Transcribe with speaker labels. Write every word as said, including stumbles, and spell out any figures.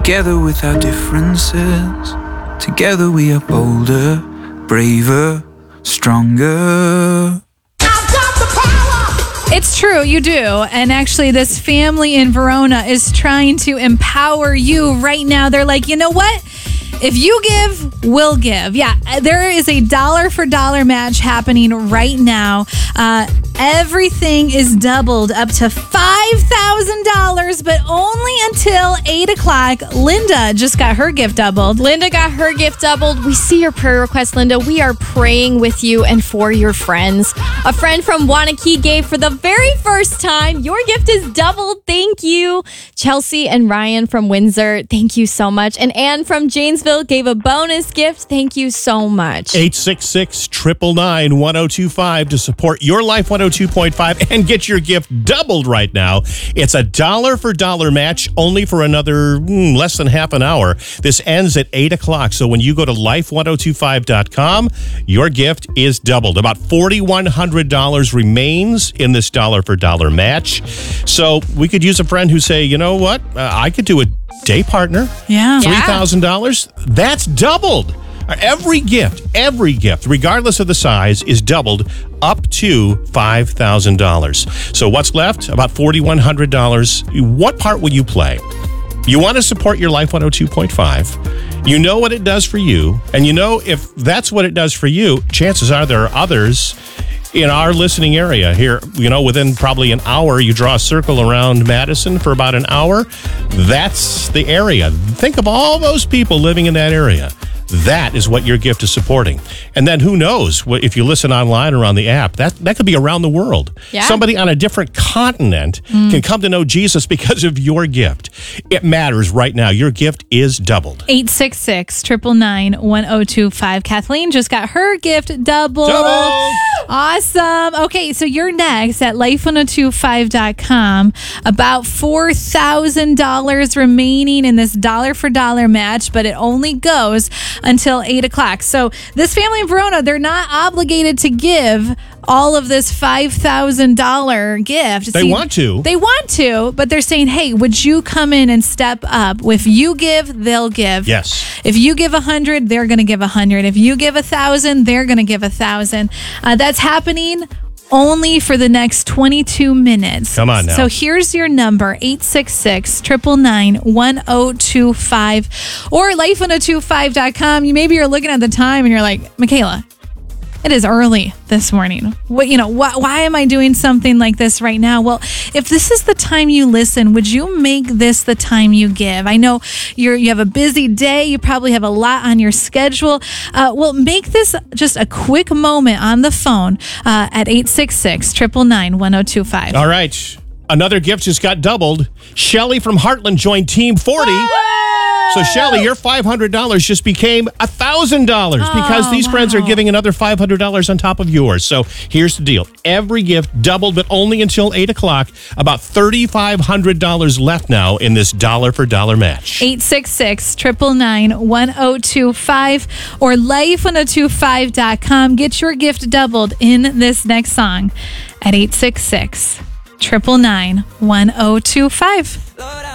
Speaker 1: Together with our differences, together we are bolder, braver, stronger.
Speaker 2: It's true, you do. And actually, this family in Verona is trying to empower you right now. They're like, you know what? If you give, we'll give. Yeah, there is a dollar for dollar match happening right now. Uh, everything is doubled up to five thousand dollars, but only until eight o'clock. Linda just got her gift doubled.
Speaker 3: Linda got her gift doubled. We see your prayer request, Linda. We are praying with you and for your friends. A friend from Wanakee gave for the very first time. Your gift is doubled. Thank you. Chelsea and Ryan from Windsor, thank you so much. And Anne from Janesville gave a bonus gift. Thank you so much.
Speaker 4: eight six six, nine nine nine, one oh two five to support Your Life one oh two point five and get your gift doubled right now. It's a dollar for dollar match only for another mm, less than half an hour. This ends at eight o'clock. So when you go to life one oh two five dot com, your gift is doubled. About four thousand one hundred dollars remains in this dollar for dollar match. So we could use a friend who say, you know what, uh, I could do a day partner.
Speaker 2: Yeah.
Speaker 4: three thousand dollars. That's doubled. Every gift, every gift, regardless of the size, is doubled up to five thousand dollars. So what's left? About four thousand one hundred dollars. What part will you play? You want to support Your Life one oh two point five. You know what it does for you. And you know if that's what it does for you, chances are there are others in our listening area here. You know, within probably an hour, you draw a circle around Madison for about an hour. That's the area. Think of all those people living in that area. That is what your gift is supporting. And then who knows, if you listen online or on the app, that, that could be around the world.
Speaker 3: Yeah.
Speaker 4: Somebody on a different continent mm. can come to know Jesus because of your gift. It matters right now. Your gift is doubled.
Speaker 2: eight six six, nine nine nine, one oh two five. Kathleen just got her gift doubled.
Speaker 4: Double!
Speaker 2: Awesome. Okay, so you're next at life one oh two five dot com. About four thousand dollars remaining in this dollar for dollar match, but it only goes until eight o'clock. So this family in Verona, they're not obligated to give all of this five thousand dollars gift.
Speaker 4: They
Speaker 2: See,
Speaker 4: want to.
Speaker 2: They want to, but they're saying, hey, would you come in and step up? If you give, they'll give.
Speaker 4: Yes.
Speaker 2: If you give a hundred, they're going to give a hundred. If you give a thousand, they're going to give a thousand. Uh, that's happening only for the next twenty-two minutes.
Speaker 4: Come on now.
Speaker 2: So here's your number, eight six six, nine nine nine, one oh two five or life one oh two five dot com. You maybe you're looking at the time and you're like, Michaela, it is early this morning. What, you know, wh- why am I doing something like this right now? Well, if this is the time you listen, would you make this the time you give? I know you're you have a busy day. You probably have a lot on your schedule. Uh, well, make this just a quick moment on the phone uh, at eight six six, nine nine nine, one oh two five.
Speaker 4: All right. Another gift just got doubled. Shelly from Heartland joined Team forty. So, Shelly, your five hundred dollars just became one thousand dollars because
Speaker 2: oh,
Speaker 4: these
Speaker 2: wow.
Speaker 4: friends are giving another five hundred dollars on top of yours. So, here's the deal. Every gift doubled, but only until eight o'clock. About three thousand five hundred dollars left now in this dollar for dollar match.
Speaker 2: eight six six, nine nine nine, one oh two five or life one oh two five dot com. Get your gift doubled in this next song at eight six six, nine nine nine, one oh two five.